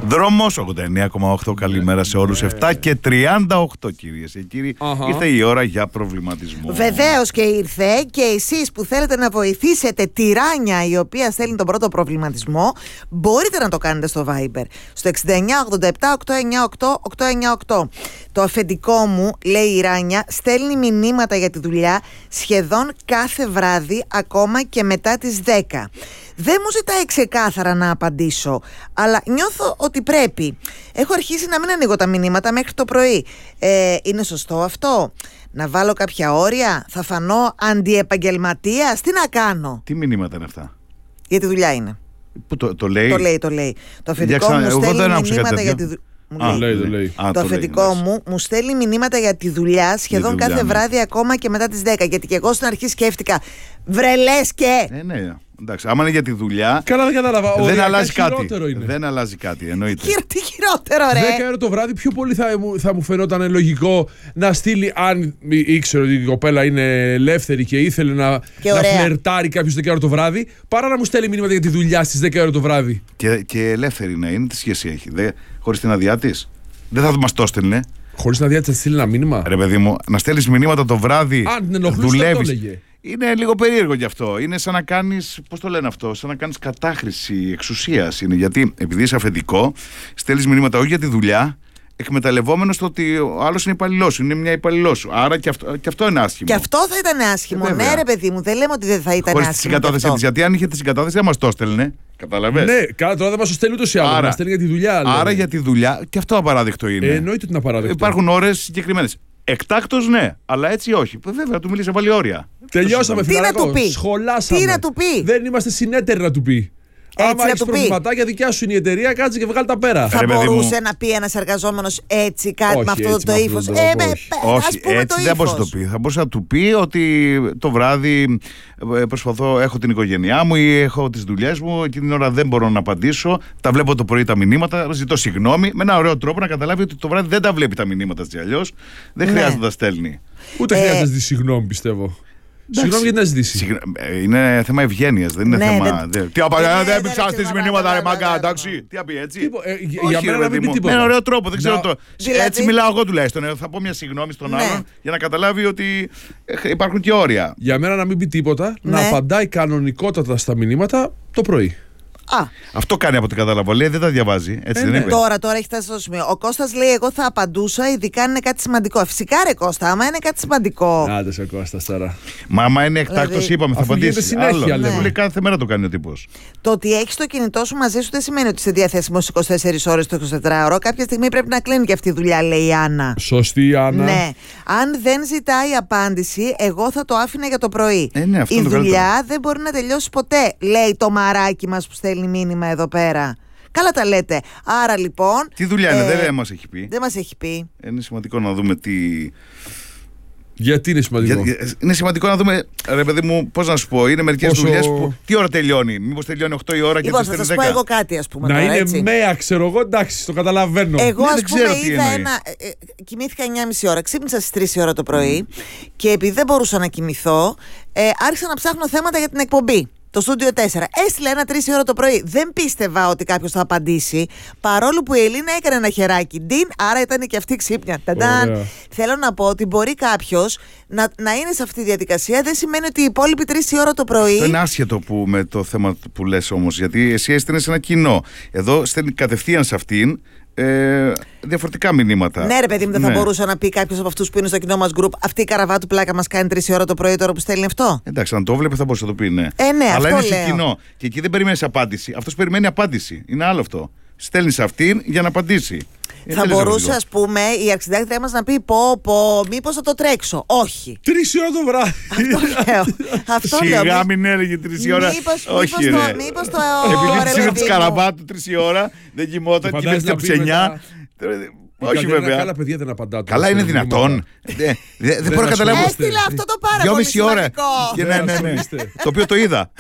Δρόμος 89,8. Καλημέρα σε όλους. 7 και 38, κυρίες και κύριοι. Ήρθε η ώρα για προβληματισμό. Βεβαίως και ήρθε. Και εσείς που θέλετε να βοηθήσετε τη Ράνια, η οποία στέλνει τον πρώτο προβληματισμό, μπορείτε να το κάνετε στο Viber. Στο 6987-898-898. Το αφεντικό μου, λέει η Ράνια, στέλνει μηνύματα για τη δουλειά σχεδόν κάθε βράδυ, ακόμα και μετά τις 10. Δεν μου ζητάει ξεκάθαρα να απαντήσω, αλλά νιώθω ότι πρέπει. Έχω αρχίσει να μην ανοίγω τα μηνύματα μέχρι το πρωί. Είναι σωστό αυτό? Να βάλω κάποια όρια? Θα φανώ αντιεπαγγελματίας? Τι να κάνω? Τι μηνύματα είναι αυτά? Για τη δουλειά είναι. Που το λέει? Το λέει. Το αφεντικό μου στέλνει μηνύματα για τη δουλειά. Το αφεντικό μου στέλνει μηνύματα για τη δουλειά σχεδόν κάθε βράδυ, ακόμα και μετά τις 10. Γιατί και εγώ στην αρχή σκέφτηκα, βρε λες και. Ναι. Εντάξει, άμα είναι για τη δουλειά. Καλά, δεν κατάλαβα. Δεν αλλάζει κάτι. Δεν αλλάζει κάτι, εννοείται. Τι χειρότερο, ρε. 10 ώρα το βράδυ, πιο πολύ θα μου φαινόταν λογικό να στείλει, αν ήξερε ότι η κοπέλα είναι ελεύθερη και ήθελε να φλερτάρει κάποιο 10 ώρα το βράδυ, παρά να μου στέλνει μηνύματα για τη δουλειά στις 10 ώρα το βράδυ. Και ελεύθερη να είναι, τι σχέση έχει? Χωρίς την αδειά της? Δεν θα μας το έστελνε. Χωρίς την αδειά της θα στείλει ένα μήνυμα? Ρε παιδί μου, να στέλνεις μηνύματα το βράδυ. Αν την ενοχλούσε, θα το έλεγε. Είναι λίγο περίεργο γι' αυτό. Είναι σαν να κάνεις, πώς το λένε αυτό, σαν να κάνεις κατάχρηση εξουσίας. Είναι γιατί, επειδή είσαι αφεντικό, στέλνεις μηνύματα όχι για τη δουλειά, εκμεταλλευόμενος το ότι ο άλλος είναι υπαλληλός σου, είναι μια υπαλληλός σου. Άρα και αυτό είναι άσχημο. Και αυτό θα ήταν άσχημο. Ναι, ρε παιδί μου, δεν λέμε ότι δεν θα ήταν χωρίς άσχημο. τη συγκατάθεση της. Γιατί αν είχε τη συγκατάθεση, δεν μας το έστελνε. Καταλαβες. Ναι, καλά, τώρα δεν μας το στέλνει ούτως ή άλλως. Μας στέλνει για τη δουλειά. Άρα για τη δουλειά, και αυτό απαράδεκτο είναι. Εννοείται ότι είναι απαράδεκτο. Υπάρχουν ώρες συγκεκριμένες. Εκτάκτος ναι, αλλά έτσι όχι. Βέβαια, του μίλησε πάλι ώρια. Τελειώσαμε, φιλαράκο. Σχολάσαμε. Τι να του πει? Δεν είμαστε συνέτεροι να του πει. Άμα έχεις προβληματάκια, δικιά σου είναι η εταιρεία, κάτσε και βγάλει τα πέρα. Θα μπορούσε να πει ένας εργαζόμενος έτσι κάτι? Όχι, με αυτό το ύφος? Όχι, έτσι δεν μπορούσε να το πει. Θα μπορούσε να του πει ότι το βράδυ προσπαθώ, έχω την οικογένειά μου ή έχω τις δουλειές μου, εκείνη την ώρα δεν μπορώ να απαντήσω. Τα βλέπω το πρωί τα μηνύματα, ζητώ συγγνώμη. Με ένα ωραίο τρόπο να καταλάβει ότι το βράδυ δεν τα βλέπει τα μηνύματα έτσι αλλιώς. Δεν χρειάζεται να τα στέλνει. Ούτε χρειάζεται να ζητήσει συγγνώμη, πιστεύω. Συγγνώμη γιατί να ζητήσει. Είναι θέμα ευγένειας, δεν είναι θέμα. Τι απαντά, δεν πει ξαναστήσει μηνύματα, ρε μαγκά, εντάξει. Τι απει έτσι? Για μένα να μην πει τίποτα. Με ένα ωραίο τρόπο, δεν ξέρω. Έτσι μιλάω εγώ τουλάχιστον. Θα πω μια συγγνώμη στον άλλον για να καταλάβει ότι υπάρχουν και όρια. Για μένα να μην πει τίποτα, να απαντάει κανονικότατα στα μηνύματα το πρωί. Αυτό κάνει από την κατάλαβα. Λέει δεν τα διαβάζει. Έτσι δεν είναι? Τώρα έχει φτάσει στο σημείο. Ο Κώστας λέει: εγώ θα απαντούσα, ειδικά αν είναι κάτι σημαντικό. Φυσικά, ρε Κώστα, άμα είναι κάτι σημαντικό. Άντε σε Κώστας τώρα. Μα άμα είναι εκτάκτος, είπαμε, θα απαντήσει. Συνέχεια, λέει κάθε μέρα το κάνει ο τύπος. Το ότι έχεις το κινητό σου μαζί σου δεν σημαίνει ότι είσαι διαθέσιμος 24 ώρες το 24ωρο. Κάποια στιγμή πρέπει να κλείνει και αυτή η δουλειά, λέει η Άννα. Σωστή η Άννα. Ναι. Αν δεν ζητάει απάντηση, εγώ θα το άφηνα για το πρωί. Η δουλειά δεν μπορεί να τελειώσει ποτέ, λέει το μαράκι μας που στέλνει μήνυμα εδώ πέρα. Καλά τα λέτε. Άρα λοιπόν. Τι δουλειά είναι, δεν μας έχει πει. Δεν μας έχει πει. Είναι σημαντικό να δούμε τι. Γιατί είναι σημαντικό? Είναι σημαντικό να δούμε, ρε παιδί μου, πώς να σου πω, είναι μερικές δουλειές που. Τι ώρα τελειώνει? Μήπως τελειώνει 8 η ώρα και θα σας πω εγώ κάτι, ας πούμε. Να τώρα, είναι έτσι. ΜΕΑ, ξέρω εγώ, εντάξει, το καταλαβαίνω. Εγώ, ας πούμε, κοιμήθηκα 9,5 ώρα. Ξύπνησα στις 3 η ώρα το πρωί και επειδή δεν μπορούσα να κοιμηθώ, άρχισα να ψάχνω θέματα για την εκπομπή. Το Studio 4. Έστειλε ένα 3 η ώρα το πρωί. Δεν πίστευα ότι κάποιος θα απαντήσει. Παρόλο που η Ελίνα έκανε ένα χεράκι. Ντιν, άρα ήταν και αυτή ξύπνια. Θέλω να πω ότι μπορεί κάποιος να είναι σε αυτή τη διαδικασία. Δεν σημαίνει ότι οι υπόλοιποι 3 η ώρα το πρωί. Αυτό είναι άσχετο με το θέμα που λες όμως. Γιατί εσύ έστειλες σε ένα κοινό. Εδώ στέλνει κατευθείαν σε αυτήν. Διαφορετικά μηνύματα. Ναι, ρε παιδί μου, δεν θα μπορούσε να πει κάποιος από αυτούς που είναι στο κοινό μας group: αυτή η καραβάτου πλάκα μας κάνει 3 η ώρα το πρωί τώρα που στέλνει αυτό? Εντάξει, αν το βλέπει θα μπορούσε να το πει, ναι. Ναι, αλλά αυτό είναι σε λέω. κοινό. Και εκεί δεν περιμένεις απάντηση. Αυτός περιμένει απάντηση. Είναι άλλο αυτό. Στέλνεις αυτήν για να απαντήσει. Θα μπορούσε, ας πούμε, η αρχισυντάκτριά μας να πει: μήπως θα το τρέξω? Όχι. 3 η ώρα το βράδυ. Αυτό λέω. Σιγά μην έλεγε 3 η ώρα. Όχι, ρε. Μήπως το. Επειδή είναι τη καραμπάτου 3 η ώρα, δεν κοιμόταν, κοιμήθηκε από τις 9. Όχι βέβαια. Καλά παιδιά δεν απαντάτε. Καλά είναι δυνατόν? Δεν μπορώ να καταλάβω. Έστειλε αυτό το πάρα πολύ σημαντικό. Ναι. Το οποίο το είδα.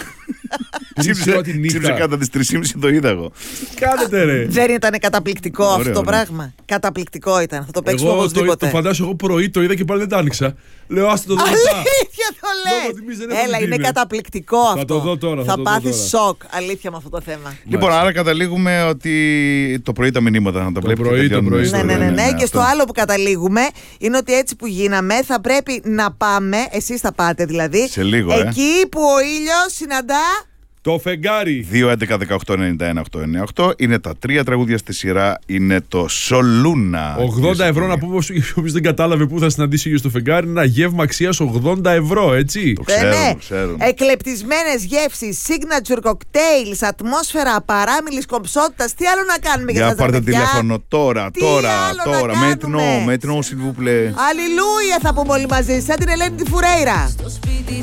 Τσίψε κατά τις 3.30 το είδα εγώ. Κάνετε ρε. Δεν ήταν καταπληκτικό αυτό το πράγμα? Καταπληκτικό ήταν. Θα το παίξουμε οπωσδήποτε. Το φαντάζομαι εγώ πρωί το είδα και πάλι δεν το άνοιξα. Λέω άστο το δω. Αλήθεια το λες? Έλα, είναι καταπληκτικό αυτό. Θα το δω τώρα. Θα πάθεις σοκ. Αλήθεια με αυτό το θέμα. Λοιπόν, άρα καταλήγουμε ότι το πρωί τα μηνύματα να τα βλέπετε. Το πρωί. Ναι. Και στο άλλο που καταλήγουμε είναι ότι έτσι που γίναμε θα πρέπει να πάμε, εσείς θα πάτε δηλαδή, σε λίγο, εκεί που ο ήλιος συναντά το φεγγάρι. 2-11-18-91-898 είναι τα 3 τραγούδια στη σειρά. Είναι το Σολούνα. 80 ευρώ να πούμε, όποιος δεν κατάλαβε πού θα συναντήσει ήλιο στο φεγγάρι, είναι ένα γεύμα αξίας 80 ευρώ, έτσι. Το ξέρουν. Εκλεπτισμένες γεύσεις, signature cocktails, ατμόσφαιρα παράμιλης κομψότητας. Τι άλλο να κάνουμε για τα πάρτε τηλέφωνο τώρα. Μέτνο, s'il vous plaît. Αλληλούια θα πούμε όλοι μαζί, σαν την Ελένη τη Φουρέιρα.